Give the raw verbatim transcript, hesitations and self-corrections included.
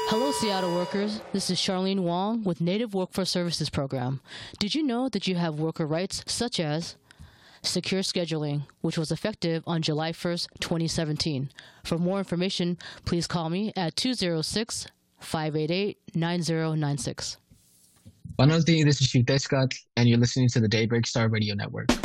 Hello, Seattle workers. This is Charlene Wong with Native Workforce Services Program. Did you know that you have worker rights such as secure scheduling, which was effective on July first, twenty seventeen? For more information, please call me at two oh six, five eight eight, nine oh nine six. Buenos dias, this is Chief Scott, and you're listening to the Daybreak Star Radio Network.